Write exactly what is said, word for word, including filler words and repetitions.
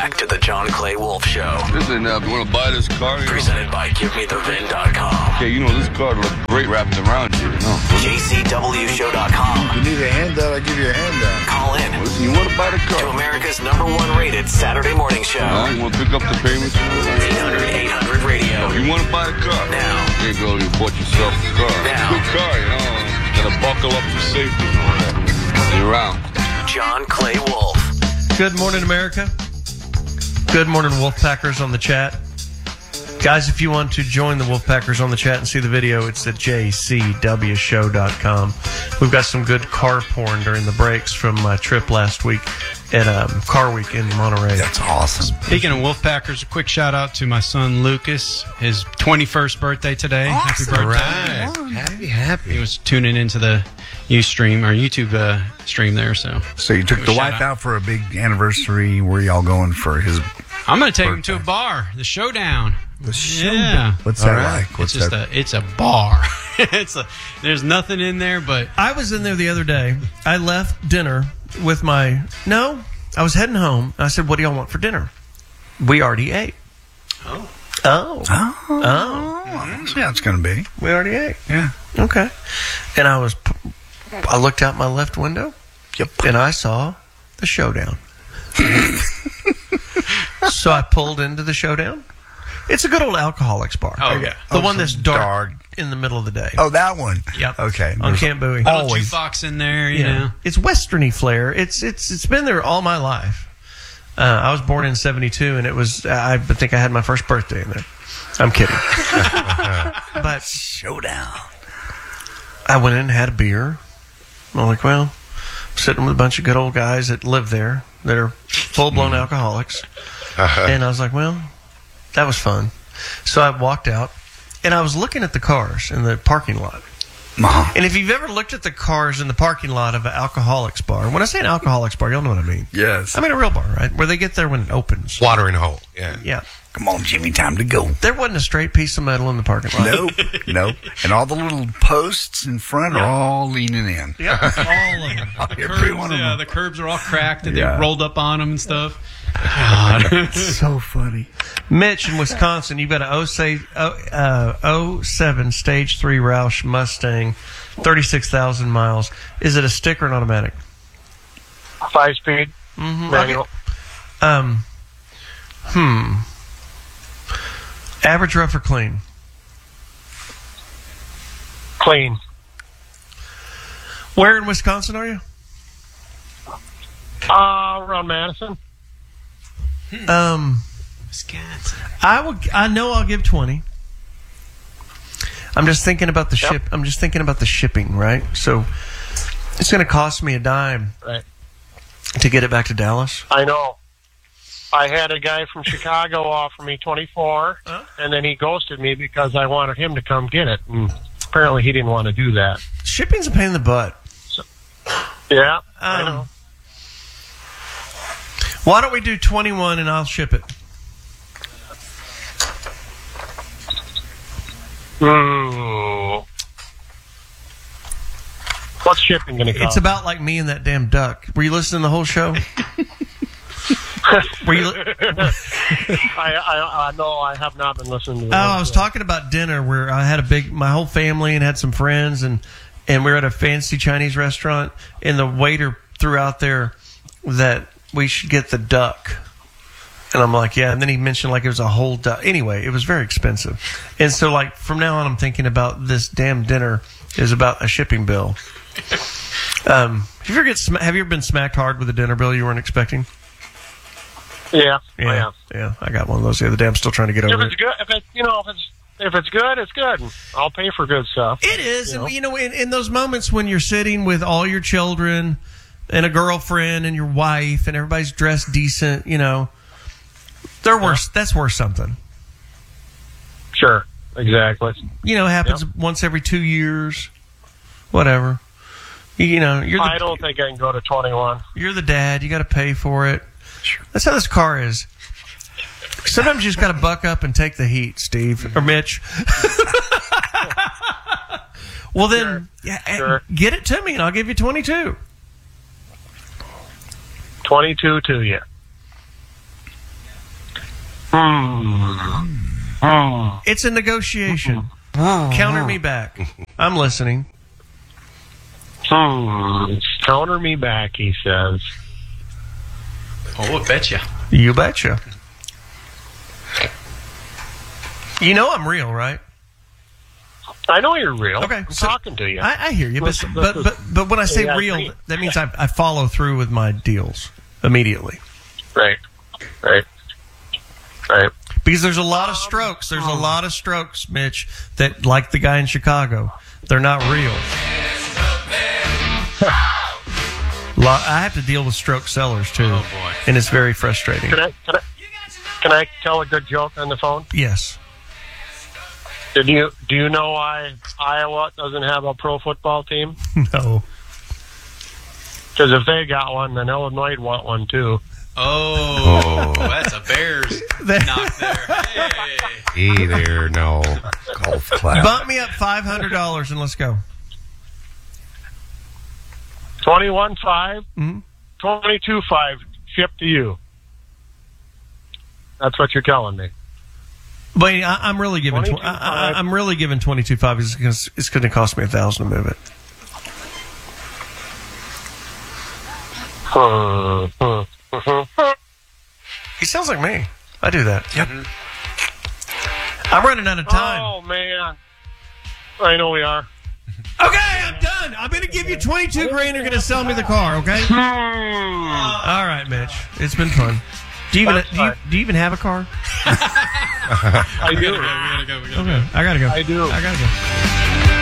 back to the John Clay Wolf Show. Listen, now, if you want to buy this car, you presented know. by Give Me The Vin dot com. Okay, you know, this car looks great wrapped around you, you know. J C W show dot com. If you need a handout, I'll give you a handout. Call in. Listen, you want to buy the car. To America's number one rated Saturday morning show. Uh, you want to pick up the payments? eight hundred eight hundred radio. If you want to buy the car. Now. There you go, you bought yourself a car. Now. Good car, you know. Gotta buckle up for safety and all that. You're around. John Clay Wolf. Good morning, America. Good morning, Wolfpackers on the chat. Guys, if you want to join the Wolfpackers on the chat and see the video, it's at J C W show dot com. We've got some good car porn during the breaks from my trip last week at um, Car Week in Monterey. That's awesome. Speaking of Wolfpackers, a quick shout out to my son Lucas. His twenty-first birthday today. Awesome. Happy birthday. Right. Happy, happy. He was tuning into the Ustream or YouTube uh, stream there. So So you took the wife out. out for a big anniversary. Where y'all going for his? I'm going to take birthday. him to a bar, the Showdown. The show. Yeah. What's that Right. like? What's it's just that? a it's a bar. it's a there's nothing in there but I was in there the other day. I left dinner with my... No, I was heading home. I said, what do y'all want for dinner? We already ate. Oh. Oh. Oh. Oh. That's how it's going to be. We already ate. Yeah. Okay. And I was... I looked out my left window. Yep. And I saw the Showdown. So I pulled into the Showdown. It's a good old alcoholics bar. Oh, yeah. The Oh, one so that's dark, dark. in the middle of the day. Oh, that one. Yep. Okay. On There's Camp Bowie. little always- jukebox in there, you Yeah. know. It's westerny flair. It's it's it's been there all my life. Uh, I was born in seventy-two, and it was I think I had my first birthday in there. I'm kidding. But Showdown. I went in and had a beer. I'm like, well, I'm sitting with a bunch of good old guys that live there that are full-blown alcoholics. And I was like, well, that was fun. So I walked out, and I was looking at the cars in the parking lot. Uh-huh. And if you've ever looked at the cars in the parking lot of an alcoholics bar, when I say an alcoholics bar, y'all know what I mean. Yes. I mean a real bar, right? Where they get there when it opens. Watering hole, yeah. Yeah. Come on, Jimmy, time to go. There wasn't a straight piece of metal in the parking lot. Nope. Nope. And all the little posts in front are all leaning in. Yep. All of them. Every one of yeah, them. the curbs are all cracked and Yeah. they rolled up on them and stuff. So funny. Mitch in Wisconsin, you've got an oh seven Stage three Roush Mustang, thirty-six thousand miles. Is it a stick or an automatic? Five speed Mm-hmm. manual. Um, hmm. Average, rough, or clean? Clean. Where in Wisconsin are you? Uh, around Madison. Um, Wisconsin. I will. I know I'll give twenty. I'm just thinking about the Yep. ship. I'm just thinking about the shipping, right? So it's going to cost me a dime Right. to get it back to Dallas. I know. I had a guy from Chicago offer me twenty-four, Huh? and then he ghosted me because I wanted him to come get it. And apparently he didn't want to do that. Shipping's a pain in the butt. Yeah, I Um, know. Why don't we do twenty-one and I'll ship it? Ooh. What's shipping going to cost? It's about like me and that damn duck. Were you listening to the whole show? Were you? Li- I, I, I know I have not been listening to Oh, the I was talking about dinner where I had a big, my whole family and had some friends, and and we were at a fancy Chinese restaurant, and the waiter threw out there that we should get the duck. And I'm like, yeah. And then he mentioned like it was a whole duck. Anyway, it was very expensive. And so like from now on, I'm thinking about this damn dinner is about a shipping bill. Um, have you ever get sm- have you ever been smacked hard with a dinner bill you weren't expecting? Yeah, Yeah, I am. yeah. I got one of those the other day. I'm still trying to get If over it's it. good, if it's you know, if it's if it's good, it's good. I'll pay for good stuff. It is, You know? and you know, in, in those moments when you're sitting with all your children and a girlfriend and your wife, and everybody's dressed decent, you know, they're worth. That's worth something. Sure, exactly. You know, it happens Yep. once every two years, whatever. You, you know, you're the, I don't think I can go to twenty-one. you're the dad. You got to pay for it. That's how this car is. Sometimes you just got to buck up and take the heat, Steve or Mitch. Well, then yeah, Sure. get it to me, and I'll give you twenty-two. twenty-two to you. It's a negotiation. Counter me back. I'm listening. Counter me back, he says. Oh, I bet you. You betcha. You know I'm real, right? I know you're real. Okay, I'm so- talking to you. I, I hear you, but Listen, but, listen. but but when I say Yeah, I real, agree. that means I, I follow through with my deals immediately. Right. Right. Right. Because there's a lot of strokes. There's a lot of strokes, Mitch, that, like the guy in Chicago, they're not real. Lo- I have to deal with stroke sellers, too. Oh, boy. And it's very frustrating. Can I, can I can I tell a good joke on the phone? Yes. Did you do you know why Iowa doesn't have a pro football team? No. Because if they got one, then Illinois would want one too. Oh, that's a Bears That- knock there. Hey. Hey there, no. Golf clap. Bump me up five hundred dollars and let's go. Twenty-one five, Mhm. twenty-two five, shipped to you. That's what you're telling me. But I, I'm really giving. Tw- I, twenty-two I, I'm really giving twenty-two five. It's going it's going to cost me a thousand to move it. He sounds like me. I do that. Yep. I'm running out of time. Oh man, I know we are. Okay, I'm done. I'm going to give you twenty-two grand. You're going to sell me the car. Okay. All right, Mitch. It's been fun. Do you even That's do you, fine. do you even have a car? I We do. gotta go. We gotta go. We gotta Okay, I gotta go. I do. I gotta go.